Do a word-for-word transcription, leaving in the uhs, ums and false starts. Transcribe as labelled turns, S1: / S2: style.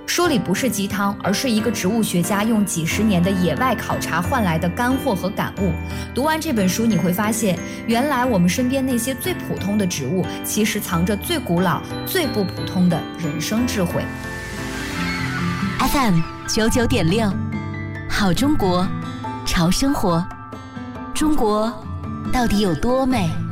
S1: 书里不是鸡汤，而是一个植物学家用几十年的野外考察换来的干货和感悟。读完这本书，你会发现，原来我们身边那些最普通的植物，其实藏着最古老、最不普通的人生智慧。
S2: F M 九九点六，好中国，潮生活。中国到底有多美？